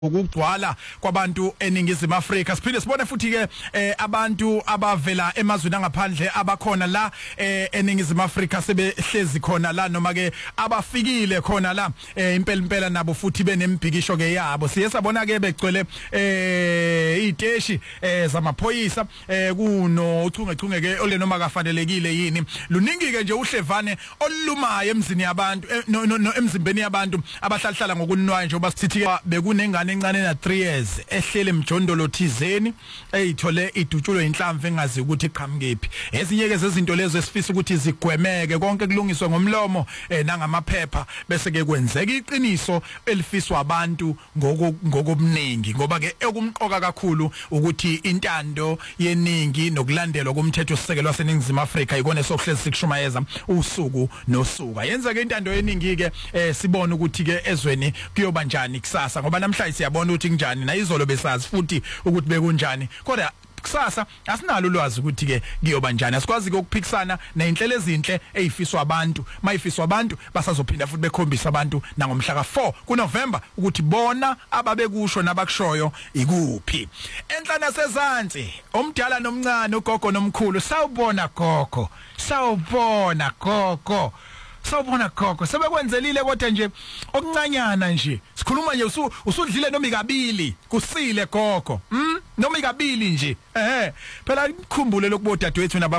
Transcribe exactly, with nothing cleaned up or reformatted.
ukugcwala kwabantu eningizimu Afrika. Siphinde sibone futhi ke eh, abantu abavela emazweni angaphandle abakhona la eh, eningizimu Afrika sebehlezi khona la noma ke abafikile khona la eh, impela impela nabo futhi benembhikisho ke yabo. Siye sabona ke begcwele eh iteshi eh, zamaphoyisa eh, kuno uchungechunge ke ole noma kafanelekile yini. Luningi ke nje uhlevane olumayo emzini yabantu eh, no, no, no, emzimbeni yabantu abahlalihlala ngokunwayo nje obasithi bekunengane encane na three years ehlele emjondolo thizeni eyithole idutshulo inhlamvu engazi ukuthi iqhamukephi. Ezinye ke zezinto lezo esifisa ukuthi zigwemeke konke kulungiswe ngomlomo eh, nangamaphepha bese ke kwenzeka iqiniso elifiswa abantu ngokobunengi ngoba ke ekumqoka kakhulu ukuthi intando yeningi nokulandelwa komthetho sisekelo waseningizimu Afrika ikone sokuhlezi sikushumayeza usuku nosuka. Yenza ke intando yeningi ke eh, sibone ukuthi ke ezweni kuyoba njani kusasa ngoba namhlanje siyabona ukuthi kunjani na izolo besazi futhi ukuthi bekunjani kodwa kusasa asinalo ulwazi ukuthi ke kuyoba njani. Asikwazi ukuphikisana nezinhlelo ezinhle ezifiswa abantu mayifiswa abantu basazophinda futhi bekhombisa abantu nangomhla ka four kuNovember ukuthi bona ababekusho nabakushoyo ikuphi. Enhlana sezantsi omdala nomncane ugogo nomkhulu sawubona gogo sawubona gogo sawubona gogo sebekwenzelile kodwa nje okuncanyana nje sikhuluma nje usudlile noma ikabili kusile gogo hm noma ikabili nje ehe phela ikhumbule lokubodadewethu naba